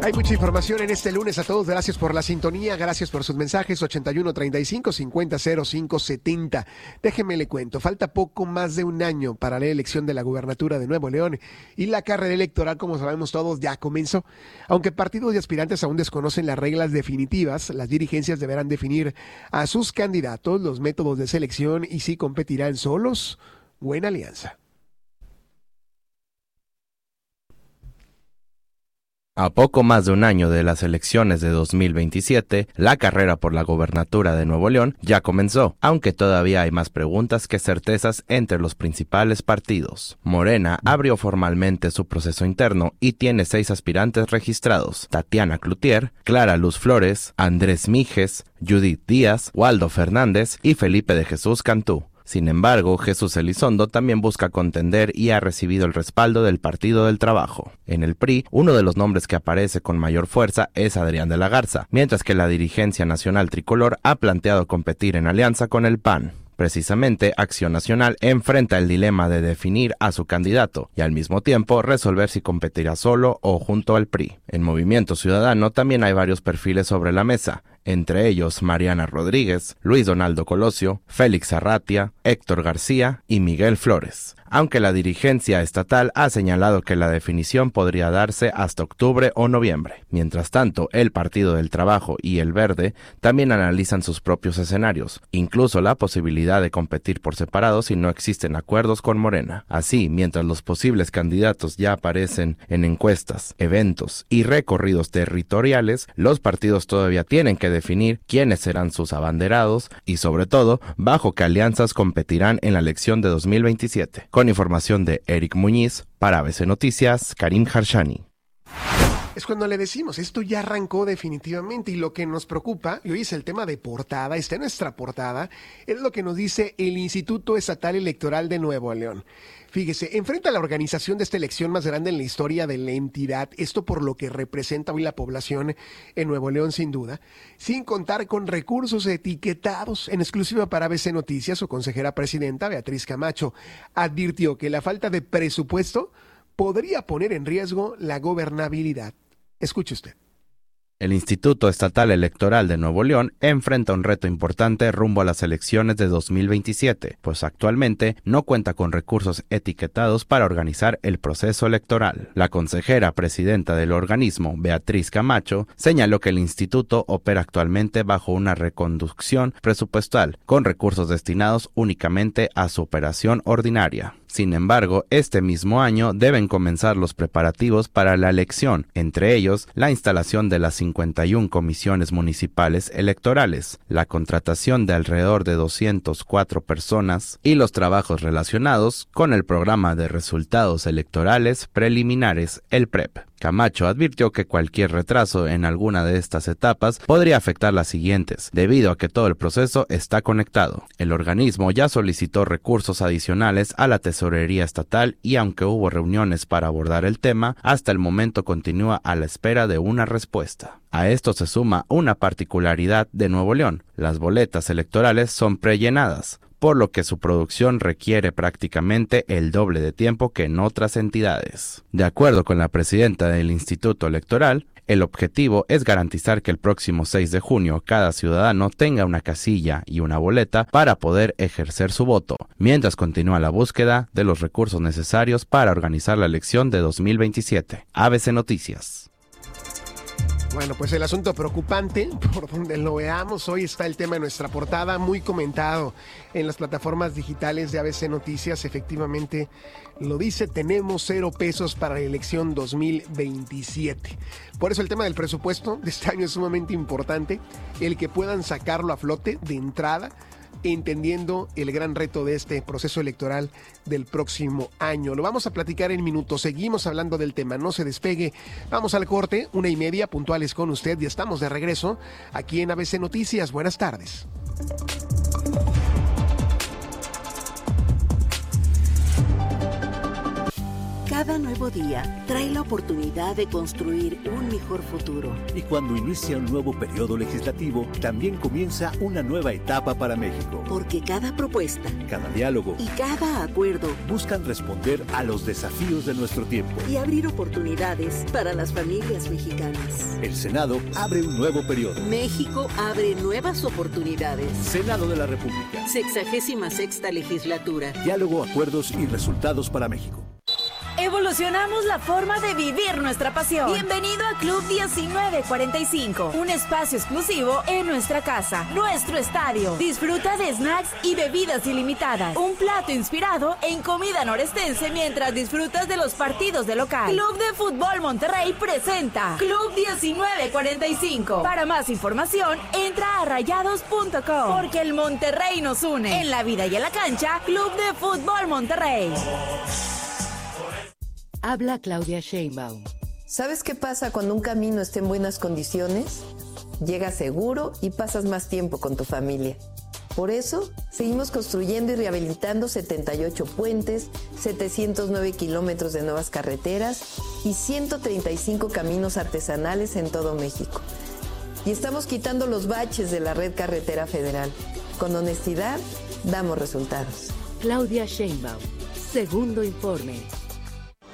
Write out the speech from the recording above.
Hay mucha información en este lunes. A todos, gracias por la sintonía, gracias por sus mensajes. 81 35 50 05 70. Déjenme le cuento, falta poco más de un año para la elección de la gubernatura de Nuevo León y la carrera electoral, como sabemos todos, ya comenzó. Aunque partidos y aspirantes aún desconocen las reglas definitivas, las dirigencias deberán definir a sus candidatos, los métodos de selección y si competirán solos o en alianza. A poco más de un año de las elecciones de 2027, la carrera por la gobernatura de Nuevo León ya comenzó, aunque todavía hay más preguntas que certezas entre los principales partidos. Morena abrió formalmente su proceso interno y tiene 6 aspirantes registrados: Tatiana Cloutier, Clara Luz Flores, Andrés Mijes, Judith Díaz, Waldo Fernández y Felipe de Jesús Cantú. Sin embargo, Jesús Elizondo también busca contender y ha recibido el respaldo del Partido del Trabajo. En el PRI, uno de los nombres que aparece con mayor fuerza es Adrián de la Garza, mientras que la dirigencia nacional tricolor ha planteado competir en alianza con el PAN. Precisamente, Acción Nacional enfrenta el dilema de definir a su candidato y al mismo tiempo resolver si competirá solo o junto al PRI. En Movimiento Ciudadano también hay varios perfiles sobre la mesa, entre ellos Mariana Rodríguez, Luis Donaldo Colosio, Félix Arratia, Héctor García y Miguel Flores. Aunque la dirigencia estatal ha señalado que la definición podría darse hasta octubre o noviembre. Mientras tanto, el Partido del Trabajo y el Verde también analizan sus propios escenarios, incluso la posibilidad de competir por separado si no existen acuerdos con Morena. Así, mientras los posibles candidatos ya aparecen en encuestas, eventos y recorridos territoriales, los partidos todavía tienen que definir quiénes serán sus abanderados y, sobre todo, bajo qué alianzas competirán en la elección de 2027. Con información de Eric Muñiz, para ABC Noticias, Karim Harshani. Es cuando le decimos, esto ya arrancó definitivamente, y lo que nos preocupa, y hoy es el tema de portada, está en nuestra portada, es lo que nos dice el Instituto Estatal Electoral de Nuevo León. Fíjese, enfrenta la organización de esta elección más grande en la historia de la entidad, esto por lo que representa hoy la población en Nuevo León sin duda, sin contar con recursos etiquetados. En exclusiva para ABC Noticias, su consejera presidenta, Beatriz Camacho, advirtió que la falta de presupuesto podría poner en riesgo la gobernabilidad. Escuche usted. El Instituto Estatal Electoral de Nuevo León enfrenta un reto importante rumbo a las elecciones de 2027, pues actualmente no cuenta con recursos etiquetados para organizar el proceso electoral. La consejera presidenta del organismo, Beatriz Camacho, señaló que el instituto opera actualmente bajo una reconducción presupuestal, con recursos destinados únicamente a su operación ordinaria. Sin embargo, este mismo año deben comenzar los preparativos para la elección, entre ellos la instalación de las 51 comisiones municipales electorales, la contratación de alrededor de 204 personas y los trabajos relacionados con el programa de resultados electorales preliminares, el PREP. Camacho advirtió que cualquier retraso en alguna de estas etapas podría afectar las siguientes, debido a que todo el proceso está conectado. El organismo ya solicitó recursos adicionales a la Tesorería Estatal y aunque hubo reuniones para abordar el tema, hasta el momento continúa a la espera de una respuesta. A esto se suma una particularidad de Nuevo León: las boletas electorales son prellenadas, por lo que su producción requiere prácticamente el doble de tiempo que en otras entidades. De acuerdo con la presidenta del Instituto Electoral, el objetivo es garantizar que el próximo 6 de junio cada ciudadano tenga una casilla y una boleta para poder ejercer su voto, mientras continúa la búsqueda de los recursos necesarios para organizar la elección de 2027. ABC Noticias. Bueno, pues el asunto preocupante, por donde lo veamos, hoy está el tema en nuestra portada, muy comentado en las plataformas digitales de ABC Noticias. Efectivamente, lo dice, tenemos 0 pesos para la elección 2027. Por eso el tema del presupuesto de este año es sumamente importante, el que puedan sacarlo a flote de entrada, entendiendo el gran reto de este proceso electoral del próximo año. Lo vamos a platicar en minutos. Seguimos hablando del tema. No se despegue. Vamos al corte, 1:30, puntuales con usted, y estamos de regreso aquí en ABC Noticias. Buenas tardes. Cada nuevo día trae la oportunidad de construir un mejor futuro. Y cuando inicia un nuevo periodo legislativo, también comienza una nueva etapa para México. Porque cada propuesta, cada diálogo y cada acuerdo buscan responder a los desafíos de nuestro tiempo y abrir oportunidades para las familias mexicanas. El Senado abre un nuevo periodo. México abre nuevas oportunidades. Senado de la República. 66ª legislatura. Diálogo, acuerdos y resultados para México. Evolucionamos la forma de vivir nuestra pasión. Bienvenido a Club 1945, un espacio exclusivo en nuestra casa, nuestro estadio. Disfruta de snacks y bebidas ilimitadas. Un plato inspirado en comida norestense mientras disfrutas de los partidos de local. Club de Fútbol Monterrey presenta Club 1945. Para más información, entra a rayados.com. Porque el Monterrey nos une. En la vida y en la cancha, Club de Fútbol Monterrey. Habla Claudia Sheinbaum. ¿Sabes qué pasa cuando un camino está en buenas condiciones? Llegas seguro y pasas más tiempo con tu familia. Por eso, seguimos construyendo y rehabilitando 78 puentes, 709 kilómetros de nuevas carreteras y 135 caminos artesanales en todo México. Y estamos quitando los baches de la red carretera federal. Con honestidad, damos resultados. Claudia Sheinbaum. Segundo informe.